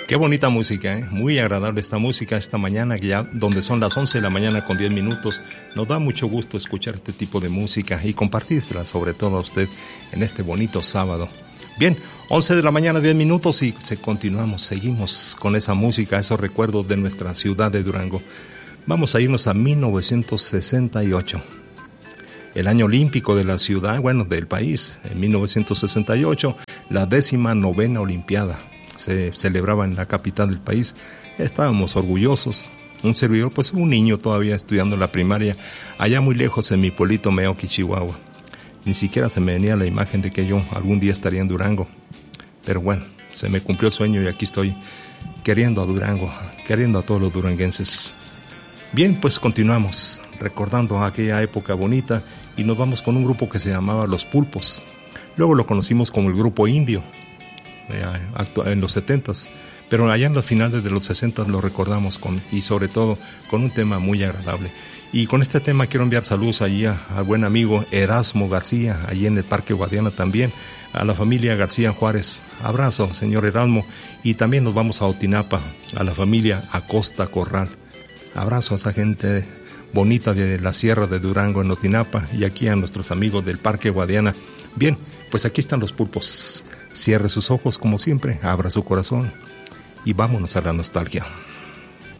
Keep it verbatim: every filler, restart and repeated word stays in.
Qué bonita música, ¿eh? Muy agradable esta música esta mañana, que ya donde son las once de la mañana con diez minutos. Nos da mucho gusto escuchar este tipo de música y compartírsela sobre todo a usted en este bonito sábado. Bien, once de la mañana, diez minutos y se continuamos, seguimos con esa música, esos recuerdos de nuestra ciudad de Durango. Vamos a irnos a mil novecientos sesenta y ocho. El año olímpico de la ciudad, bueno, del país, en mil novecientos sesenta y ocho, la décima novena olimpiada. Se celebraba en la capital del país. Estábamos orgullosos. Un servidor, pues un niño todavía estudiando la primaria, allá muy lejos en mi pueblito Meoqui, Chihuahua. Ni siquiera se me venía la imagen de que yo algún día estaría en Durango. Pero bueno, se me cumplió el sueño y aquí estoy queriendo a Durango, queriendo a todos los duranguenses. Bien, pues continuamos recordando aquella época bonita y nos vamos con un grupo que se llamaba Los Pulpos. Luego lo conocimos como el Grupo Indio, en los setentas, pero allá en los finales de los sesentas lo recordamos con, y sobre todo con un tema muy agradable. Y con este tema quiero enviar saludos allí a, a buen amigo Erasmo García, allí en el Parque Guadiana también, a la familia García Juárez. Abrazo, señor Erasmo. Y también nos vamos a Otinapa, a la familia Acosta Corral. Abrazo a esa gente bonita de la Sierra de Durango en Otinapa y aquí a nuestros amigos del Parque Guadiana. Bien, pues aquí están Los Pulpos. Cierre sus ojos como siempre, abra su corazón y vámonos a la nostalgia.